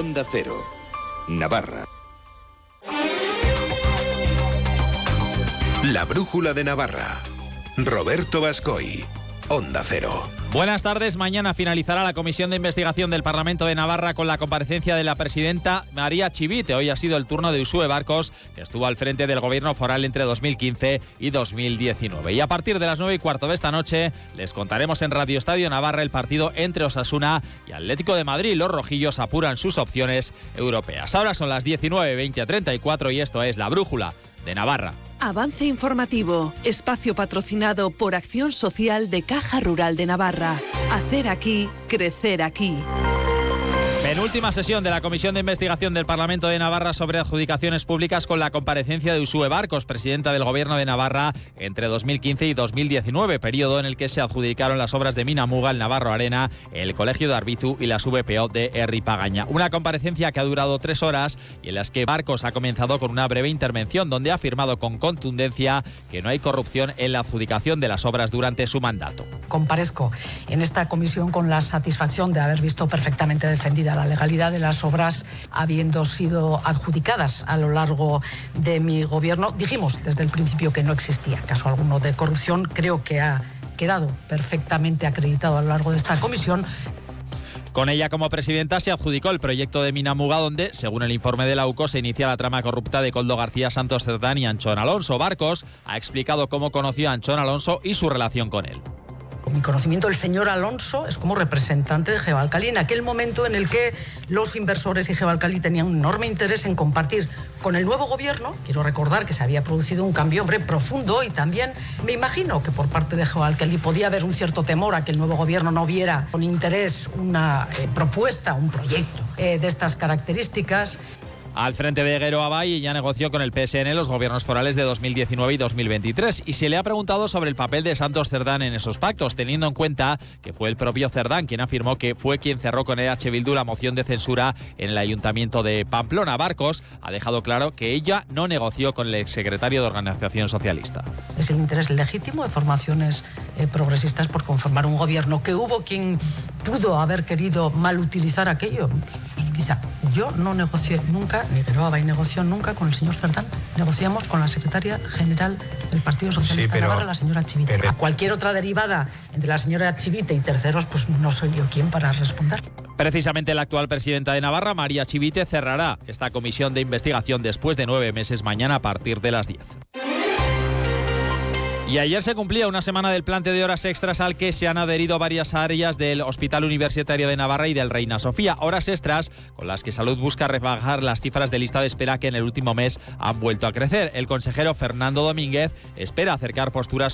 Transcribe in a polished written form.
Onda Cero, Navarra. La brújula de Navarra. Roberto Bascoy, Onda Cero. Buenas tardes. Mañana finalizará la comisión de investigación del Parlamento de Navarra con la comparecencia de la presidenta María Chivite. Hoy ha sido el turno de Uxue Barcos, que estuvo al frente del gobierno foral entre 2015 y 2019. Y a partir de las 9:15 de esta noche les contaremos en Radio Estadio Navarra el partido entre Osasuna y Atlético de Madrid. Los rojillos apuran sus opciones europeas. Ahora son las 19:20:34 y esto es La Brújula de Navarra. Avance informativo, espacio patrocinado por Acción Social de Caja Rural de Navarra. Hacer aquí, crecer aquí. Penúltima sesión de la Comisión de Investigación del Parlamento de Navarra sobre adjudicaciones públicas con la comparecencia de Uxue Barcos, presidenta del Gobierno de Navarra entre 2015 y 2019, periodo en el que se adjudicaron las obras de Minamuga, el Navarro Arena, el Colegio de Arbizu y las VPO de Herri-Pagaña. Una comparecencia que ha durado 3 horas y en las que Barcos ha comenzado con una breve intervención donde ha afirmado con contundencia que no hay corrupción en la adjudicación de las obras durante su mandato. Comparezco en esta comisión con la satisfacción de haber visto perfectamente defendida la legalidad de las obras habiendo sido adjudicadas a lo largo de mi gobierno. Dijimos desde el principio que no existía caso alguno de corrupción. Creo que ha quedado perfectamente acreditado a lo largo de esta comisión. Con ella como presidenta se adjudicó el proyecto de Minamuga donde, según el informe de la UCO, se inicia la trama corrupta de Koldo García Santos Cerdán y Anchón Alonso. Barcos ha explicado cómo conoció a Anchón Alonso y su relación con él. Con mi conocimiento, el señor Alonso es como representante de Gevalcali en aquel momento en el que los inversores y Gevalcali tenían un enorme interés en compartir con el nuevo gobierno. Quiero recordar que se había producido un cambio profundo y también me imagino que por parte de Gevalcali podía haber un cierto temor a que el nuevo gobierno no viera con interés una propuesta, un proyecto de estas características. Al frente de Guero Abay ya negoció con el PSN los gobiernos forales de 2019 y 2023 y se le ha preguntado sobre el papel de Santos Cerdán en esos pactos, teniendo en cuenta que fue el propio Cerdán quien afirmó que fue quien cerró con EH Bildu la moción de censura en el Ayuntamiento de Pamplona. Barcos ha dejado claro que ella no negoció con el exsecretario de Organización Socialista. Es el interés legítimo de formaciones progresistas por conformar un gobierno, que hubo quien pudo haber querido mal utilizar aquello. Quizá yo no negocié nunca, ni Guero Abay negoció nunca con el señor Cerdán. Negociamos con la secretaria general del Partido Socialista de Navarra, la señora Chivite. A cualquier otra derivada entre la señora Chivite y terceros, pues no soy yo quien para responder. Precisamente la actual presidenta de Navarra, María Chivite, cerrará esta comisión de investigación después de 9 meses mañana a partir de las 10. Y ayer se cumplía una semana del plante de horas extras al que se han adherido varias áreas del Hospital Universitario de Navarra y del Reina Sofía. Horas extras con las que Salud busca rebajar las cifras de lista de espera que en el último mes han vuelto a crecer. El consejero Fernando Domínguez espera acercar posturas